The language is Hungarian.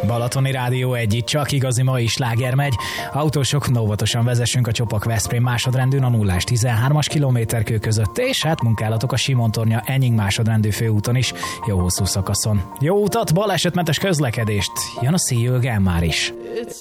Balatoni Rádió 1, itt csak igazi mai sláger megy. Autósok, óvatosan vezessünk a Csopak-Veszprém másodrendűn a 0-13-as kilométerkő között, és hát munkálatok a Simon-tornya Enying másodrendű főúton is, jó hosszú szakaszon. Jó utat, balesetmentes közlekedést! Jön a See You Again már is.